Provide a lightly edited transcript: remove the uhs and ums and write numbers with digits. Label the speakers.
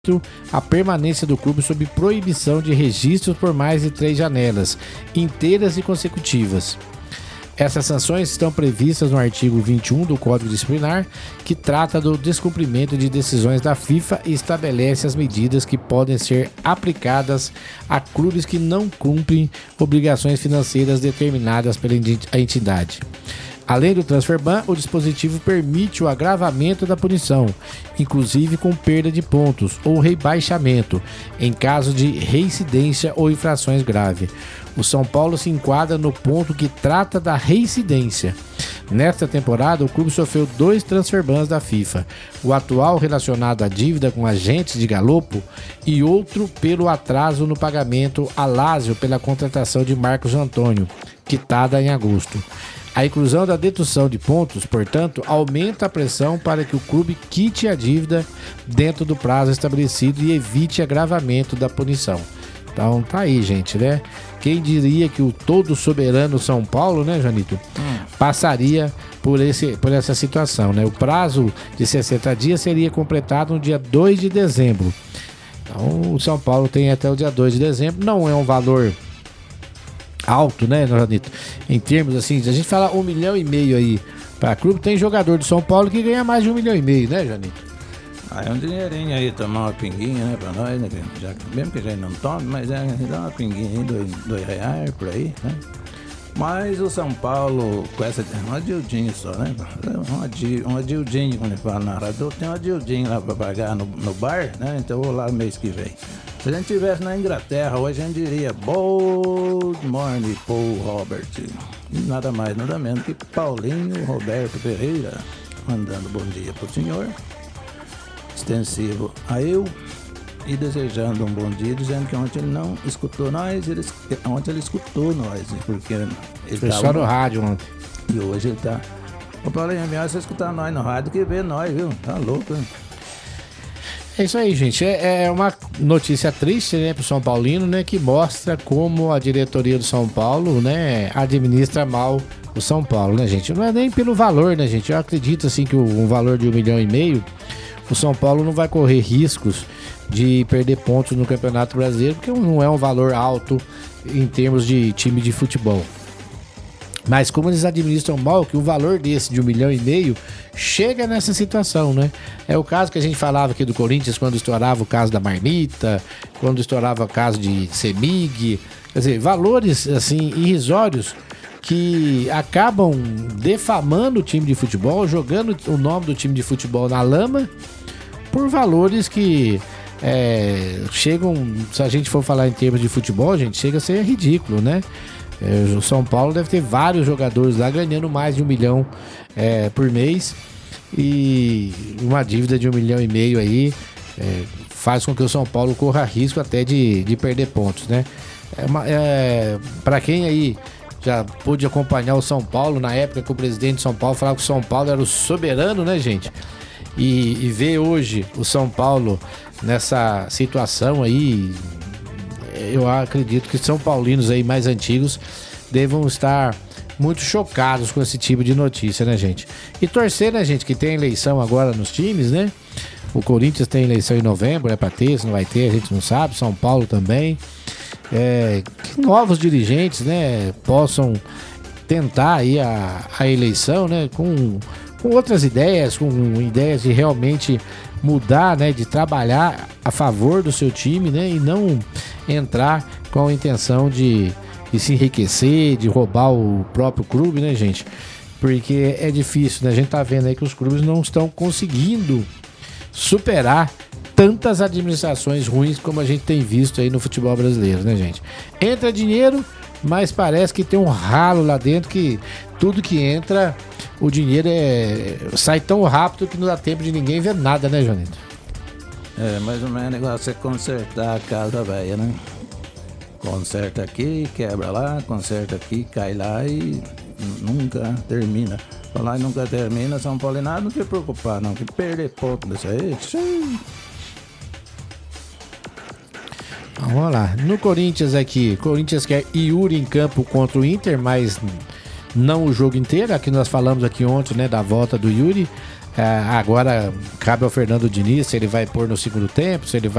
Speaker 1: a permanência do clube sob proibição de registros por mais de 3 janelas, inteiras e consecutivas. Essas sanções estão previstas no artigo 21 do Código Disciplinar, que trata do descumprimento de decisões da FIFA e estabelece as medidas que podem ser aplicadas a clubes que não cumprem obrigações financeiras determinadas pela entidade. Além do transfer ban, o dispositivo permite o agravamento da punição, inclusive com perda de pontos ou rebaixamento, em caso de reincidência ou infrações graves. O São Paulo se enquadra no ponto que trata da reincidência. Nesta temporada, o clube sofreu 2 transfer bans da FIFA, o atual relacionado à dívida com agentes de galopo e outro pelo atraso no pagamento a Lazio pela contratação de Marcos Antônio, quitada em agosto. A inclusão da dedução de pontos, portanto, aumenta a pressão para que o clube quite a dívida dentro do prazo estabelecido e evite agravamento da punição. Então tá aí, gente, né? Quem diria que o todo soberano São Paulo, né, Janito, passaria por essa situação, né? O prazo de 60 dias seria completado no dia 2 de dezembro. Então o São Paulo tem até o dia 2 de dezembro, não é um valor alto, né, Janito? Em termos assim, a gente fala 1,5 milhão aí para clube, tem jogador de São Paulo que ganha mais de 1,5 milhão, né, Janito?
Speaker 2: É um dinheirinho aí, tomar uma pinguinha, né, pra nós, né, já, mesmo que a gente não tome, mas dá uma pinguinha aí, R$2 por aí, né? Mas o São Paulo, com essa, uma dildinha só, né? Uma dildinha, como ele fala na rádio, eu tenho uma dildinha lá pra pagar no bar, né? Então eu vou lá no mês que vem. Se a gente estivesse na Inglaterra, hoje a gente diria Good morning, Paul Robert. E nada mais, nada menos que Paulinho Roberto Ferreira, mandando bom dia pro senhor, extensivo a eu, e desejando um bom dia, dizendo que ontem ele não escutou nós, ontem ele escutou nós, porque ele
Speaker 1: foi só no rádio ontem.
Speaker 2: E hoje ele tá... Ô Paulinho, é melhor você escutar nós no rádio que ver nós, viu? Tá louco, hein?
Speaker 1: É isso aí, gente. É uma notícia triste, né, pro São Paulino, né, que mostra como a diretoria do São Paulo, né, administra mal o São Paulo, né, gente? Não é nem pelo valor, né, gente? Eu acredito, assim, que um valor de 1,5 milhão, o São Paulo não vai correr riscos de perder pontos no Campeonato Brasileiro, porque não é um valor alto em termos de time de futebol. Mas como eles administram mal, que o valor desse de 1,5 milhão chega nessa situação, né? É o caso que a gente falava aqui do Corinthians, quando estourava o caso da Marmita, quando estourava o caso de Semig, quer dizer, valores assim irrisórios que acabam defamando o time de futebol, jogando o nome do time de futebol na lama, por valores que chegam, se a gente for falar em termos de futebol, gente, chega a ser ridículo, né? O São Paulo deve ter vários jogadores lá ganhando mais de 1 milhão por mês, e uma dívida de 1,5 milhão aí faz com que o São Paulo corra risco até de perder pontos, né? Para quem aí já pôde acompanhar o São Paulo na época que o presidente de São Paulo falava que o São Paulo era o soberano, né, gente? E ver hoje o São Paulo nessa situação aí, eu acredito que São Paulinos aí mais antigos devam estar muito chocados com esse tipo de notícia, né, gente? E torcer, né, gente, que tem eleição agora nos times, né? O Corinthians tem eleição em novembro, é pra ter, se não vai ter, a gente não sabe. São Paulo também. Que novos dirigentes, né, possam tentar aí a eleição, né, com outras ideias, com ideias de realmente mudar, né, de trabalhar a favor do seu time, né, e não entrar com a intenção de se enriquecer, de roubar o próprio clube, né, gente? Porque é difícil, né? A gente tá vendo aí que os clubes não estão conseguindo superar tantas administrações ruins como a gente tem visto aí no futebol brasileiro, né, gente? Entra dinheiro, mas parece que tem um ralo lá dentro que tudo que entra, o dinheiro sai tão rápido que não dá tempo de ninguém ver nada, né, Jonito?
Speaker 2: Mais ou menos o negócio é consertar a casa velha, né? Conserta aqui, quebra lá, conserta aqui, cai lá e nunca termina. Falar e nunca termina, São Paulo nada, não te preocupar não, que perder ponto desse aí.
Speaker 1: Vamos lá, no Corinthians aqui, Corinthians quer Yuri em campo contra o Inter, mas não o jogo inteiro. Aqui nós falamos aqui ontem, né, da volta do Yuri. Agora cabe ao Fernando Diniz se ele vai pôr no segundo tempo, se ele vai